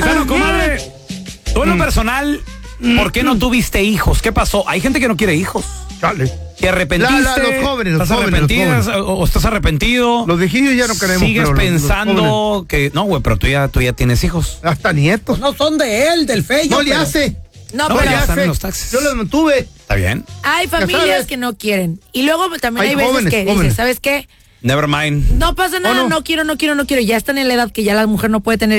Paisano, comadre, tú en lo personal, ¿por qué no tuviste hijos? ¿Qué pasó? Hay gente que no quiere hijos. Chale. ¿Te arrepentiste? Los jóvenes, ¿Estás arrepentida o estás arrepentido? Los viejillos ya no queremos. ¿Sigues pero pensando que... No, güey, pero tú ya tienes hijos. Hasta nietos. No son de él, del Feyo. No le hace. No, No, pero ya están en los taxis. Yo los mantuve. ¿Está bien? hay sabes. familias que no quieren. Y luego también hay veces jóvenes, que jóvenes. dices, ¿sabes qué? Never mind. No pasa nada, no? no quiero. Ya están en la edad que ya la mujer no puede tener